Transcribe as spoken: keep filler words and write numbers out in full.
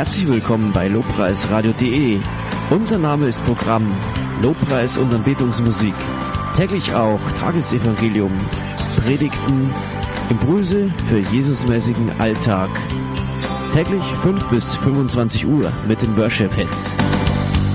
Herzlich willkommen bei lobpreisradio punkt de. Unser Name ist Programm Lobpreis und Anbetungsmusik. Täglich auch Tagesevangelium, Predigten, Impulse für Jesusmäßigen Alltag. Täglich fünf bis fünfundzwanzig Uhr mit den Worship Hits.